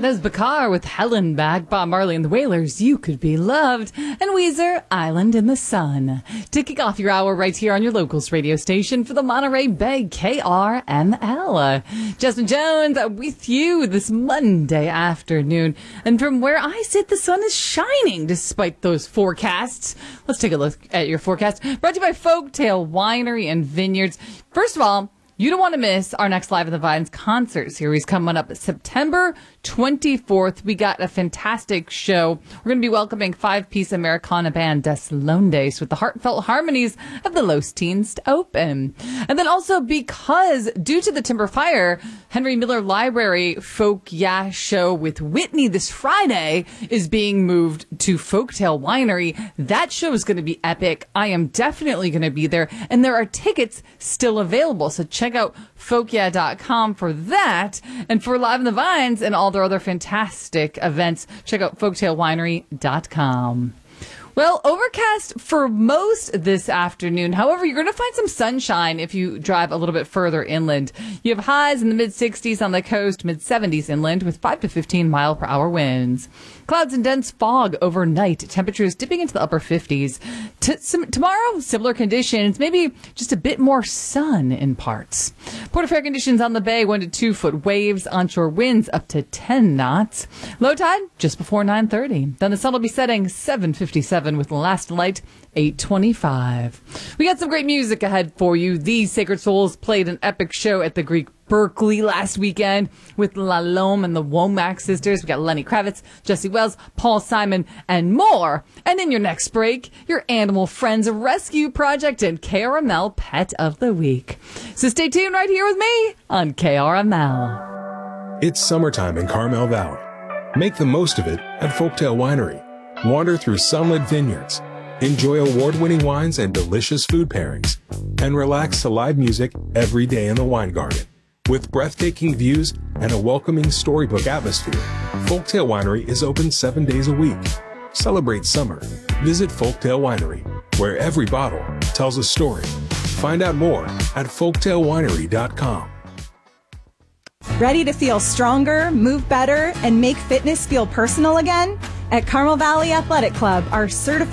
There's Bakar with Helen back, Bob Marley and the Wailers, You Could Be Loved, and Weezer, Island in the Sun. To kick off your hour right here on your locals radio station for the Monterey Bay KRML. Justin Jones with you this Monday afternoon. And from where I sit, the sun is shining despite those forecasts. Let's take a look at your forecast. Brought to you by Folktale Winery and Vineyards. First of all, you don't want to miss our next Live in the Vines concert series coming up September 24th. We got a fantastic show. We're going to be welcoming five-piece Americana band Des Londes with the heartfelt harmonies of the Los Teens to open. And then also because due to the Timber Fire, Henry Miller Library Folk Yeah show with Whitney this Friday is being moved to Folktale Winery. That show is going to be epic. I am definitely going to be there. And there are tickets still available. So check out folkyeah.com for that. And for Live in the Vines and all their other fantastic events, check out folktalewinery.com. Well, overcast for most this afternoon. However, you're going to find some sunshine if you drive a little bit further inland. You have highs in the mid-60s on the coast, mid-70s inland with 5 to 15 mile per hour winds. Clouds and dense fog overnight. Temperatures dipping into the upper 50s. Tomorrow, similar conditions, maybe just a bit more sun in parts. Port of fair conditions on the bay, 1 to 2 foot waves, onshore winds up to 10 knots. Low tide just before 9:30. Then the sun will be setting 7:57 with last light 8:25. We got some great music ahead for you. These Sacred Souls played an epic show at the Greek Berkeley last weekend with La Lome and the Womack sisters. We got Lenny Kravitz, Jesse Wells, Paul Simon, and more. And in your next break, your Animal Friends Rescue Project and KRML Pet of the Week. So stay tuned right here with me on KRML. It's summertime in Carmel Valley. Make the most of it at Folktale Winery. Wander through sunlit vineyards. Enjoy award-winning wines and delicious food pairings. And relax to live music every day in the wine garden. With breathtaking views and a welcoming storybook atmosphere, Folktale Winery is open 7 days a week. Celebrate summer. Visit Folktale Winery, where every bottle tells a story. Find out more at folktalewinery.com. Ready to feel stronger, move better, and make fitness feel personal again? At Carmel Valley Athletic Club, our certified